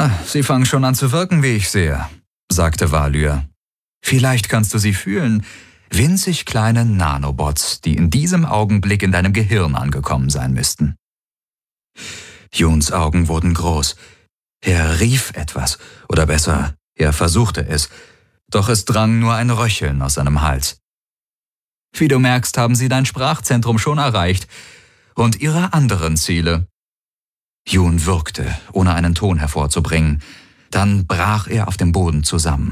Sie fangen schon an zu wirken, wie ich sehe, sagte Valyr. Vielleicht kannst du sie fühlen. Winzig kleine Nanobots, die in diesem Augenblick in deinem Gehirn angekommen sein müssten. Juns Augen wurden groß. Er rief etwas, oder besser, er versuchte es, doch es drang nur ein Röcheln aus seinem Hals. Wie du merkst, haben sie dein Sprachzentrum schon erreicht und ihre anderen Ziele. Jun würgte, ohne einen Ton hervorzubringen. Dann brach er auf dem Boden zusammen.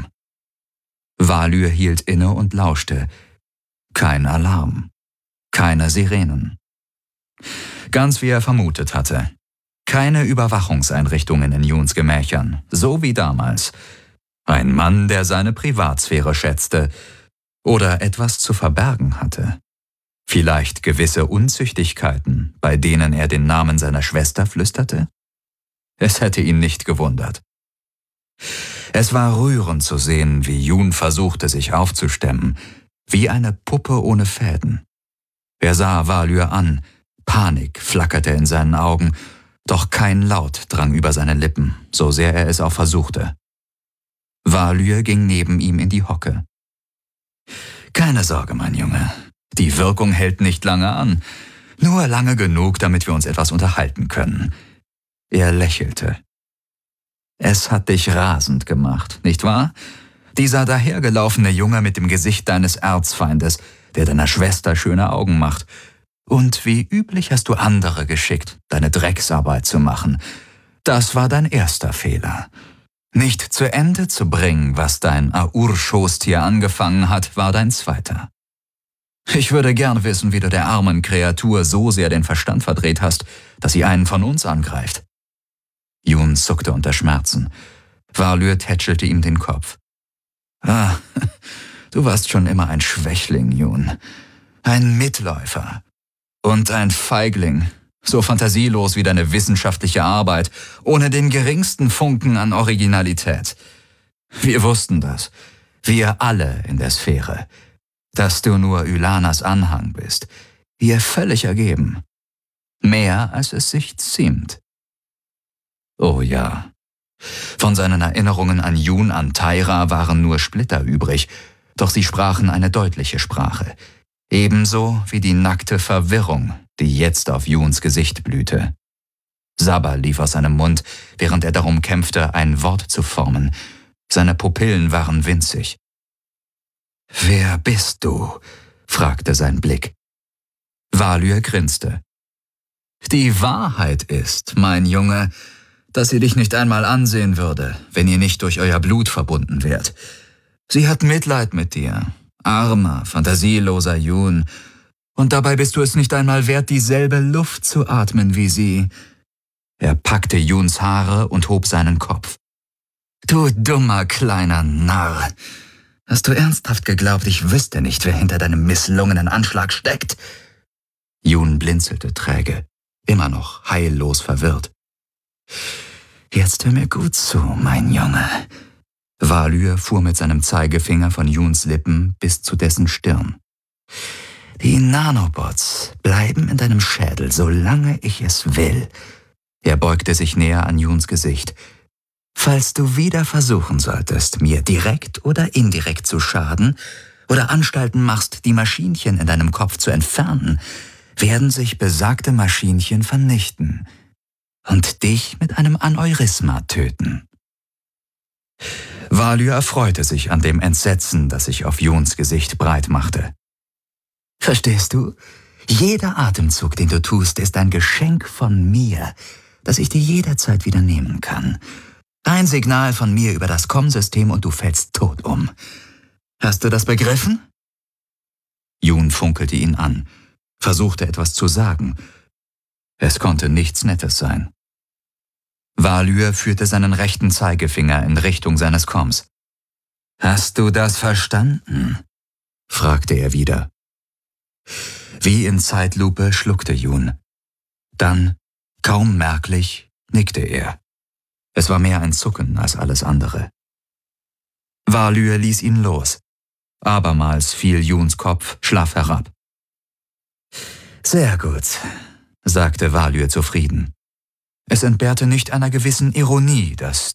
Valyr hielt inne und lauschte. Kein Alarm. Keine Sirenen. Ganz wie er vermutet hatte. Keine Überwachungseinrichtungen in Juns Gemächern, so wie damals. Ein Mann, der seine Privatsphäre schätzte oder etwas zu verbergen hatte. Vielleicht gewisse Unzüchtigkeiten, bei denen er den Namen seiner Schwester flüsterte? Es hätte ihn nicht gewundert. Es war rührend zu sehen, wie Jun versuchte, sich aufzustemmen, wie eine Puppe ohne Fäden. Er sah Valyr an, Panik flackerte in seinen Augen, doch kein Laut drang über seine Lippen, so sehr er es auch versuchte. Valyr ging neben ihm in die Hocke. »Keine Sorge, mein Junge, die Wirkung hält nicht lange an, nur lange genug, damit wir uns etwas unterhalten können.« Er lächelte. »Es hat dich rasend gemacht, nicht wahr? Dieser dahergelaufene Junge mit dem Gesicht deines Erzfeindes, der deiner Schwester schöne Augen macht. Und wie üblich hast du andere geschickt, deine Drecksarbeit zu machen. Das war dein erster Fehler. Nicht zu Ende zu bringen, was dein Aur-Schoßtier angefangen hat, war dein zweiter. Ich würde gern wissen, wie du der armen Kreatur so sehr den Verstand verdreht hast, dass sie einen von uns angreift.« Jun zuckte unter Schmerzen. Valyr tätschelte ihm den Kopf. »Ah, du warst schon immer ein Schwächling, Jun. Ein Mitläufer. Und ein Feigling, so fantasielos wie deine wissenschaftliche Arbeit, ohne den geringsten Funken an Originalität. Wir wussten das, wir alle in der Sphäre, dass du nur Ylanas Anhang bist, ihr völlig ergeben. Mehr, als es sich ziemt.« Oh ja. Von seinen Erinnerungen an Jun an Taira waren nur Splitter übrig, doch sie sprachen eine deutliche Sprache. Ebenso wie die nackte Verwirrung, die jetzt auf Juns Gesicht blühte. Sabber lief aus seinem Mund, während er darum kämpfte, ein Wort zu formen. Seine Pupillen waren winzig. »Wer bist du?« fragte sein Blick. Valyr grinste. »Die Wahrheit ist, mein Junge, dass sie dich nicht einmal ansehen würde, wenn ihr nicht durch euer Blut verbunden wärt. Sie hat Mitleid mit dir, armer, fantasieloser Jun, und dabei bist du es nicht einmal wert, dieselbe Luft zu atmen wie sie.« Er packte Juns Haare und hob seinen Kopf. »Du dummer kleiner Narr! Hast du ernsthaft geglaubt, ich wüsste nicht, wer hinter deinem misslungenen Anschlag steckt?« Jun blinzelte träge, immer noch heillos verwirrt. »Jetzt hör mir gut zu, mein Junge.« Valyr fuhr mit seinem Zeigefinger von Juns Lippen bis zu dessen Stirn. »Die Nanobots bleiben in deinem Schädel, solange ich es will.« Er beugte sich näher an Juns Gesicht. »Falls du wieder versuchen solltest, mir direkt oder indirekt zu schaden oder Anstalten machst, die Maschinchen in deinem Kopf zu entfernen, werden sich besagte Maschinchen vernichten und dich mit einem Aneurysma töten.« Valyr erfreute sich an dem Entsetzen, das sich auf Juns Gesicht breit machte. »Verstehst du? Jeder Atemzug, den du tust, ist ein Geschenk von mir, das ich dir jederzeit wieder nehmen kann. Ein Signal von mir über das COM-System und du fällst tot um. Hast du das begriffen?« Jun funkelte ihn an, versuchte etwas zu sagen. Es konnte nichts Nettes sein. Valyr führte seinen rechten Zeigefinger in Richtung seines Coms. »Hast du das verstanden?« fragte er wieder. Wie in Zeitlupe schluckte Jun. Dann, kaum merklich, nickte er. Es war mehr ein Zucken als alles andere. Valyr ließ ihn los. Abermals fiel Juns Kopf schlaff herab. »Sehr gut«, sagte Valyr zufrieden. Es entbehrte nicht einer gewissen Ironie, dass